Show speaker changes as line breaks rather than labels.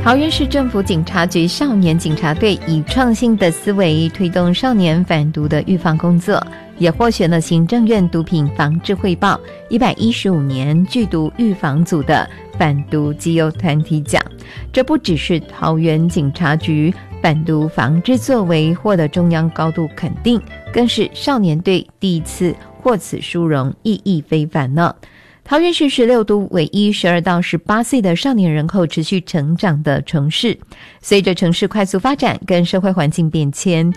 桃园市政府警察局少年警察队以创新的思维推动少年反毒的预防工作，也获选了行政院毒品防治汇报115年剧毒预防组的反毒绩优团体奖。这不只是桃园警察局反毒防治作为获得中央高度肯定，更是少年队第一次获此殊荣，意义非凡呢。桃园是16都唯一12到18岁的少年人口持续成长的城市。随着城市快速发展跟社会环境变迁，